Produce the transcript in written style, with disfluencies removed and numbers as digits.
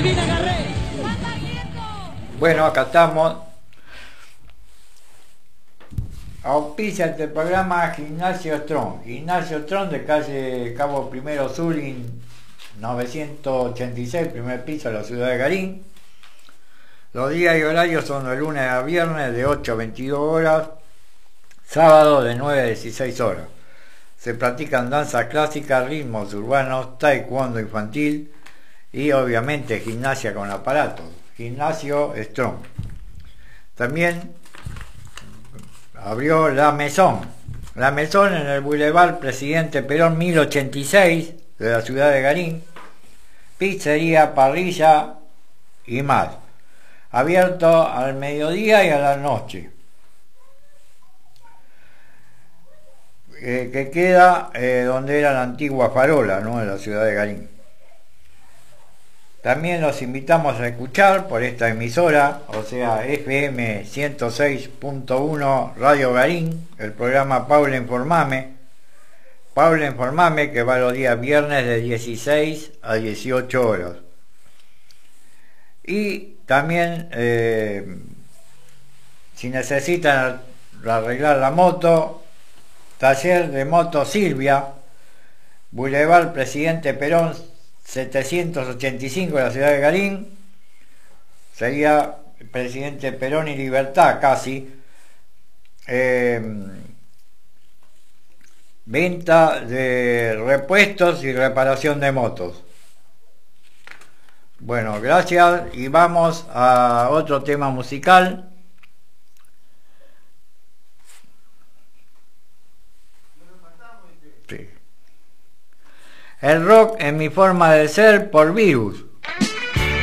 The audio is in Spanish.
Bueno, acá estamos. Auspicia este programa Gimnasio Strong. Gimnasio Strong de calle Cabo Primero Sur, 986, primer piso de la ciudad de Garín. Los días y horarios son de lunes a viernes de 8 a 22 horas, sábado de 9 a 16 horas. Se practican danza clásica, ritmos urbanos, taekwondo infantil y obviamente gimnasia con aparatos. Gimnasio Strong. También abrió La Maison. La Maison en el Boulevard Presidente Perón 1086 de la ciudad de Garín. Pizzería, parrilla y más. Abierto al mediodía y a la noche. Que queda donde era la antigua farola, ¿no?, en la ciudad de Garín. También los invitamos a escuchar por esta emisora, o sea, FM 106.1 Radio Garín, el programa Paula Informame. Paula Informame, que va los días viernes de 16 a 18 horas. Y también, si necesitan arreglar la moto, taller de moto Silvia, Boulevard Presidente Perón 785 de la ciudad de Garín. Sería Presidente Perón y Libertad casi. Venta de repuestos y reparación de motos. Bueno, gracias y vamos a otro tema musical. Sí. El rock en mi forma de ser por Virus.